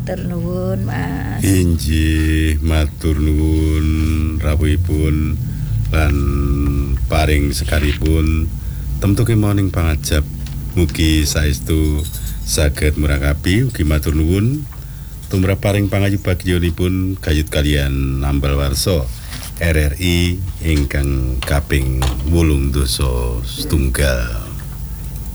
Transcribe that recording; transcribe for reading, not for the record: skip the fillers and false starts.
matur nuwun Mas. Inggih, matur nuwun rawuhipun lan paring sekaripun temtu kemoning pangajap mugi saestu saged murakabi ugi matur nuwun tumrap paring pangayu bagyonipun gayut kalian nambal warsa RRI ingkang kaping 8 setunggal.